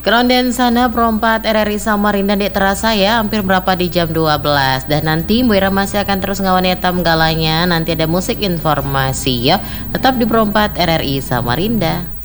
Keronden sana perompat RRI Samarinda dek terasa ya hampir berapa di jam 12. Dan nanti Bu Ira masih akan terus ngawani etam galanya. Nanti ada musik informasi ya. Tetap di perompat RRI Samarinda.